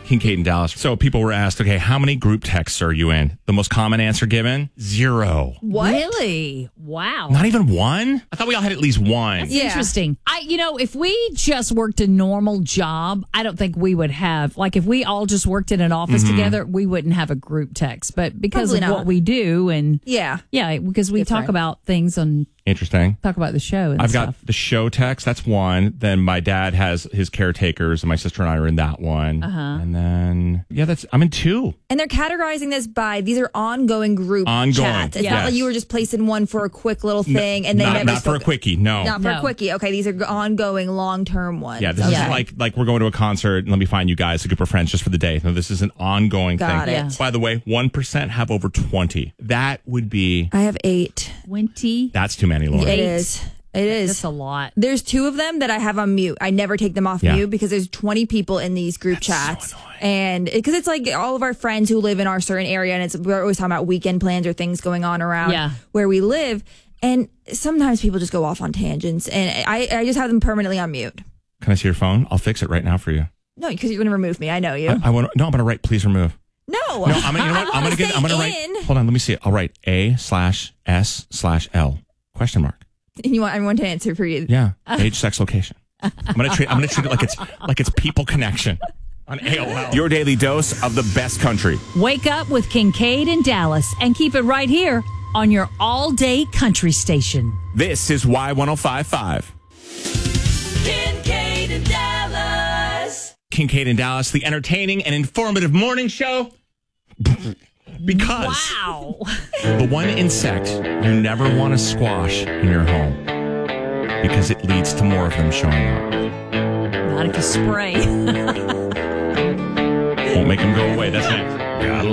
Kincaid and Dallas. So people were asked, okay, how many group texts are you in? The most common answer given? 0. What? Really? Wow. Not even one? I thought we all had at least one. That's interesting. If we just worked a normal job, I don't think we would have, like, if we all just worked in an office together, we wouldn't have a group text. But because Probably of not. what we do, and Yeah. because we talk about things and Interesting. talk about the show and I've stuff. got the show text. That's one. Then my dad has his caretakers, and my sister and I are in that one. And then, I'm in 2. And they're categorizing this by, these are ongoing group chats. It's not like you were just placing one for a quick little thing and then not for a quickie. No. Not for a quickie. Okay, these are ongoing long-term ones. Yeah, this is like we're going to a concert and let me find you guys a group of friends just for the day. No, this is an ongoing Got thing. it. Yeah. By the way, 1% have over 20. That would be... I have 8. 20. That's too many, Laura. It is. It is. That's a lot. There's 2 of them that I have on mute. I never take them off mute because there's 20 people in these group chats. So annoying. And because it's like all of our friends who live in our certain area, and we're always talking about weekend plans or things going on around where we live. And sometimes people just go off on tangents, and I just have them permanently on mute. Can I see your phone? I'll fix it right now for you. No, because you're going to remove me. I know you. I'm going to write, please remove. No. No, I'm going to write, hold on, let me see it. I'll write A/S/L question mark. And you want everyone to answer for you. Yeah. Age, sex, location. I'm going to treat it like it's people connection on AOL. Your daily dose of the best country. Wake up with Kincaid and Dallas and keep it right here on your all-day country station. This is Y1055. Kincaid and Dallas. Kincaid and Dallas, the entertaining and informative morning show. Because Wow. the one insect you never want to squash in your home, because it leads to more of them showing up. Not if you spray. Won't make them go away. That's next. Gotta